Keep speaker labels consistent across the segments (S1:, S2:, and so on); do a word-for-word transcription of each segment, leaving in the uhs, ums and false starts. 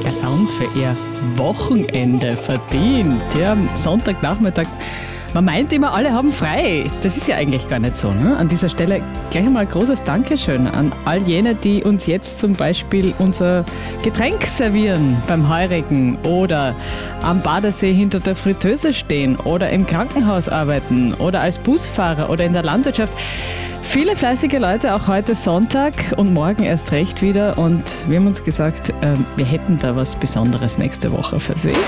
S1: der Sound für ihr Wochenende verdient. Ja, am Sonntagnachmittag. Man meint immer, alle haben frei. Das ist ja eigentlich gar nicht so. Ne? An dieser Stelle gleich einmal großes Dankeschön an all jene, die uns jetzt zum Beispiel unser Getränk servieren beim Heurigen oder am Badesee hinter der Fritteuse stehen oder im Krankenhaus arbeiten oder als Busfahrer oder in der Landwirtschaft. Viele fleißige Leute, auch heute Sonntag und morgen erst recht wieder. Und wir haben uns gesagt, äh, wir hätten da was Besonderes nächste Woche für Sie.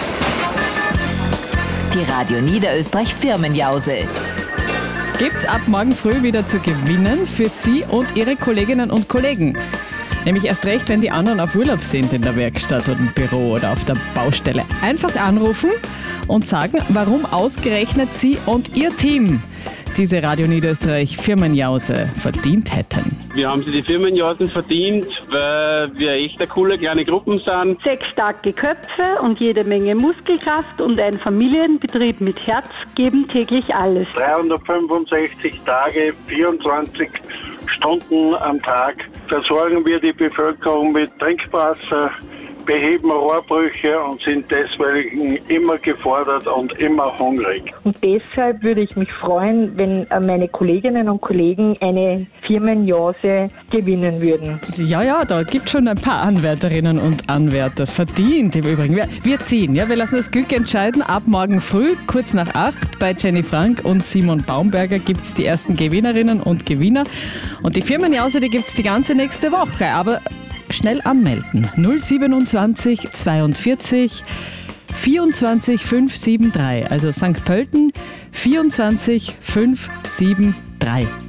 S2: Die Radio Niederösterreich Firmenjause.
S1: Gibt's ab morgen früh wieder zu gewinnen für Sie und Ihre Kolleginnen und Kollegen. Nämlich erst recht, wenn die anderen auf Urlaub sind in der Werkstatt oder im Büro oder auf der Baustelle. Einfach anrufen und sagen, warum ausgerechnet Sie und Ihr Team diese Radio Niederösterreich Firmenjause verdient hätten.
S3: Wir haben sie die Firmenjausen verdient, weil wir echt eine coole kleine Gruppen sind.
S4: Sechs starke Köpfe und jede Menge Muskelkraft und ein Familienbetrieb mit Herz geben täglich alles.
S5: dreihundertfünfundsechzig Tage, vierundzwanzig Stunden am Tag versorgen wir die Bevölkerung mit Trinkwasser, beheben Rohrbrüche und sind deswegen immer gefordert und immer hungrig.
S6: Und deshalb würde ich mich freuen, wenn meine Kolleginnen und Kollegen eine Firmenjause gewinnen würden.
S1: Ja, ja, da gibt es schon ein paar Anwärterinnen und Anwärter. Verdient im Übrigen. Wir, wir ziehen, ja, wir lassen das Glück entscheiden. Ab morgen früh, kurz nach acht, bei Jenny Frank und Simon Baumberger gibt es die ersten Gewinnerinnen und Gewinner. Und die Firmenjause, die gibt es die ganze nächste Woche. Aber schnell anmelden. null siebenundzwanzig zweiundvierzig vierundzwanzig fünf sieben drei. Also Sankt Pölten vierundzwanzig fünf sieben drei.